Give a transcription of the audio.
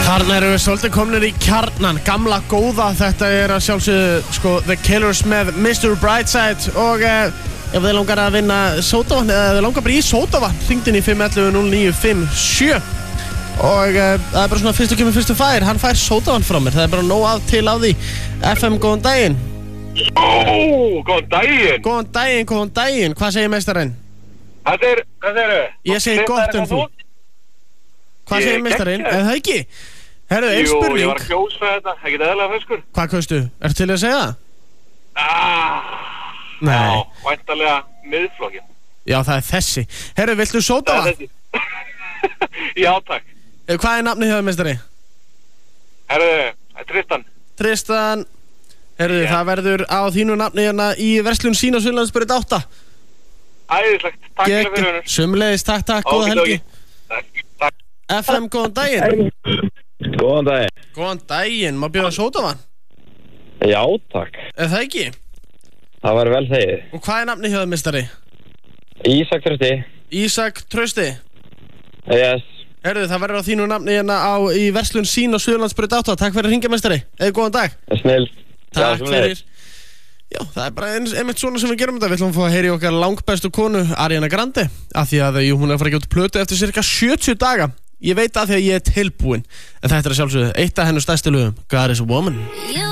Þarna eru við svolítið komnir í kjarnan, gamla góða. Þetta að sjálfsögðu sko The Killers með Mr. Brightside. Og ef þið langar að vinna sódavatn, eða þið langar bara í sódavatn, hringdu í 511-0957. Og það bara svona fyrstu kemur fyrstu fær. Hann fær sódavatn frá mér, það bara nóg af til á því. FM, góðan daginn. Góðan daginn. Góðan daginn, hvað segir meistarinn? Hvað segirðu? Ég segi gott þú. Hvað segir meistarinn? Er það ekki? Herðu, einn spurning. Jú, ég var að kjósa þetta, ekkert eðalega feskur. Hvað kaustu? Ertu til að segja það? Nei. Já, væntanlega miðflokkin. Já, það þessi. Herðu, viltu sódavatn? Já, takk. Hvað nafnið hjá meistari? Tristan. Tristan. Herðu, það verður á þínu nafni hérna í verslun sín á Sunnlandsbraut 8. Æðislegt, takk fyrir hennur. Sumleiðis, takk, góða helgi. Takk. FM, góðan daginn. Góðan daginn, má bjóða sódavatn? Já, takk. Er það ekki? Það var vel þegið. Og hvað nafnið hjá meistari? Ísak Trausti. Ísak Trausti? Yes. Herðu, það verður á þínu nafni hérna í verslun sín á Suðurlandsbraut 8. Takk fyrir að hringja meistari. Góðan dag. Snill. Takk fyrir. Já, það bara einmitt svona sem við gerum þetta. Við ætlum að fá að heyra í okkar langbestu konu, Ariana Grande. Af því að hún að fara að gefa út plötu eftir cirka 70 daga. Ég veit að því að ég tilbúin. En þetta að sjálfsögðu eitt af hennar stærstu lögum, God is a Woman.